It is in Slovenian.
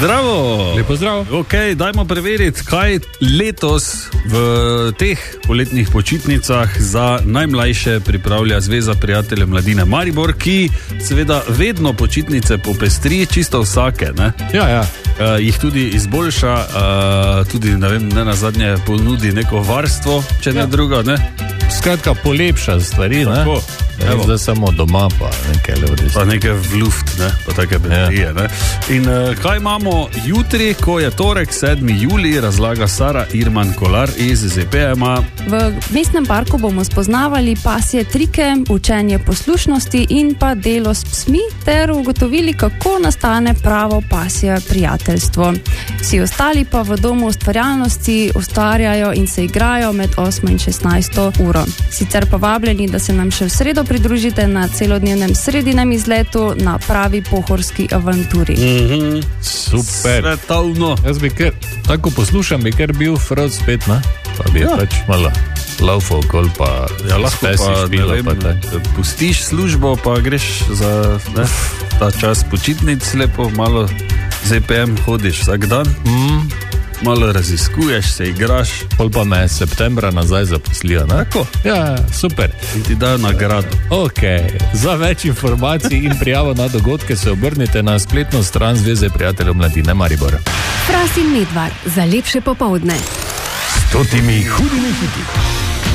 Zdravo. Lepo zdrav. Ok, dajmo preveriti, kaj letos v teh poletnih počitnicah za najmlajše pripravlja Zveza prijateljev mladine Maribor, ki seveda vedno počitnice popestri, čisto vsake, ne? Ja. Jih tudi izboljša, tudi, ne vem, ne nazadnje ponudi neko varstvo, če ne drugo, ne? Skratka, polepša stvari, ne? Ne zdaj samo doma, pa nekaj levodice. Pa nekaj v luft, ne? Pa take baterije, ne? In kaj imamo jutri, ko je torek, 7. julij, razlaga Sara Irman Kolar iz ZPM-a. V mestnem parku bomo spoznavali pasje trike, učenje poslušnosti in pa delo s psmi ter ugotovili, kako nastane pravo pasje prijateljstvo. Vsi ostali pa v domu ustvarjalnosti ustvarjajo in se igrajo med 8 in 16 uro. Sicer pa vabljeni, da se nam še v sredo pridružite na celodnevnem sredinem izletu na pravi pohorski avanturi. Super. Svetovno. Jaz bi kar, tako poslušam, bi kar bil frod spet, ne? Pa bi pač malo laufal okol, pa lahko pa, ne vem, pustiš službo, pa greš za ta čas počitnic, lepo malo ZPM hodiš vsak dan. Malo raziskuješ, se igraš. Pol pa me septembra nazaj zaposlijo, ne? Tako? Ja, super. In ti dajo nagrado. Ok, za več informacij in prijavo na dogodke se obrnite na spletno stran Zveze prijateljev mladine Maribor. Fras in Medvar za lepše popoldne. S totimi hudimi hiti.